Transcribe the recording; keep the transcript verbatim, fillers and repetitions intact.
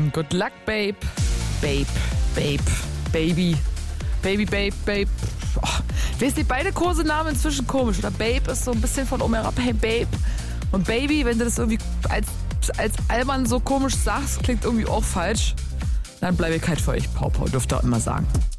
Good luck, Babe. Babe, Babe, Baby. Baby, Babe, Babe. Oh, wisst ihr, beide Kosenamen inzwischen komisch. Oder Babe ist so ein bisschen von oben herab. Hey, Babe. Und Baby, wenn du das irgendwie als, als Allmann so komisch sagst, klingt irgendwie auch falsch. Dann bleibe ich halt für euch. Pau, Pau, dürft ihr auch immer sagen.